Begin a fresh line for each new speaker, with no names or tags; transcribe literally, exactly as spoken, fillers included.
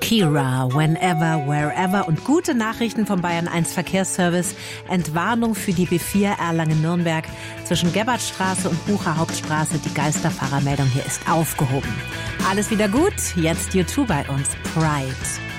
Shakira, whenever, wherever und gute Nachrichten vom Bayern eins Verkehrsservice. Entwarnung für die B vier Erlangen-Nürnberg zwischen Gebhardtstraße und Bucher Hauptstraße. Die Geisterfahrermeldung hier ist aufgehoben. Alles wieder gut? Jetzt U zwei bei uns. Pride.